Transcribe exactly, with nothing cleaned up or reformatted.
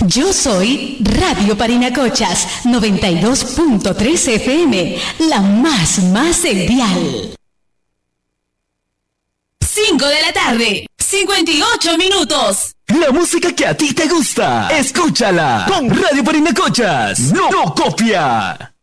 Yo soy Radio Parinacochas, noventa y dos punto tres F M, la más más mundial. cinco de la tarde, cincuenta y ocho minutos. La música que a ti te gusta, escúchala con Radio Parinacochas. No, no copia.